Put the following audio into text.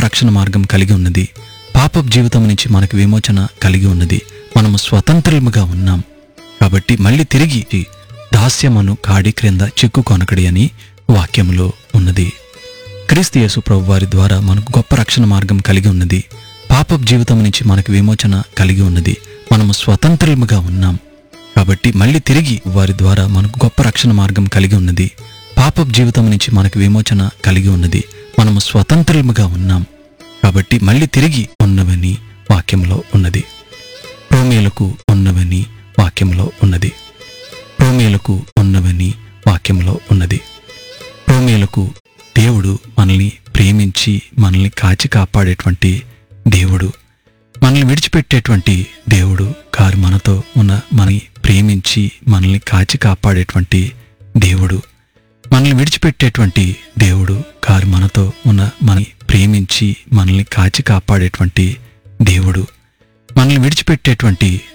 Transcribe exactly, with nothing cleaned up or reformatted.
రక్షణ మార్గం కలిగి ఉన్నది. పాపపు జీవితం నుంచి మనకు విమోచన కలిగి ఉన్నది. మనము స్వతంత్రులుగా ఉన్నాం. కాబట్టి మళ్ళీ తిరిగి దాస్యమును కాడి క్రింద చిక్కుకొనకడి అని వాక్యములో ఉన్నది. క్రీస్తు యేసు ప్రభు వారి ద్వారా మనకు గొప్ప రక్షణ మార్గం కలిగి ఉన్నది. పాపపు జీవితం నుంచి మనకు విమోచన కలిగి ఉన్నది. మనము స్వతంత్రులుగా ఉన్నాం. కాబట్టి మళ్ళీ తిరిగి వారి ద్వారా మనకు గొప్ప రక్షణ మార్గం కలిగి ఉన్నది. పాపపు జీవితం నుంచి మనకు విమోచన కలిగి ఉన్నది. మనము స్వతంత్రులుగా ఉన్నాం. కాబట్టి మళ్ళీ తిరిగి ఉన్నవని వాక్యంలో ఉన్నది. రోమీయులకు ఉన్నవని వాక్యంలో ఉన్నది. రోమీయులకు ఉన్నవని వాక్యంలో ఉన్నది. రోమీయులకు దేవుడు మనల్ని ప్రేమించి మనల్ని కాచి కాపాడేటువంటి దేవుడు, మనల్ని విడిచిపెట్టేటువంటి దేవుడు కారు. మనతో ఉన్న మనల్ని ప్రేమించి మనల్ని కాచి కాపాడేటువంటి దేవుడు, మనల్ని విడిచిపెట్టేటువంటి దేవుడు కారు. మనతో ఉన్న మనల్ని ప్రేమించి మనల్ని కాచి కాపాడేటువంటి దేవుడు, మనల్ని విడిచిపెట్టేటువంటి